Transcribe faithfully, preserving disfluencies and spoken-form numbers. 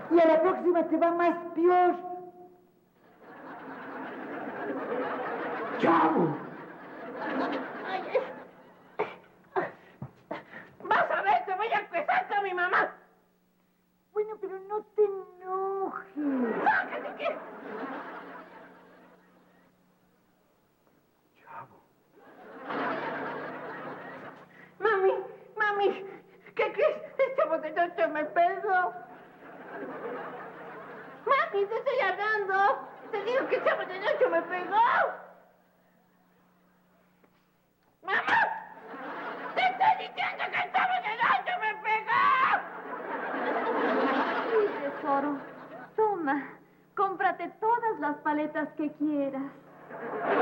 Y a la próxima te va más peor. ¡Chavo! Ay, vas a ver, te voy a empezar con mi mamá. Bueno, pero no te enojes. ¡Sácate que! Chavo. Mami, mami, ¿qué crees? El chavo de noche me pegó. Mami, te estoy hablando. Te digo que el chavo de noche me pegó. ¡Mamá! ¡Te estoy diciendo que el chavo de noche me pegó! Sí, tesoro. Toma, cómprate todas las paletas que quieras.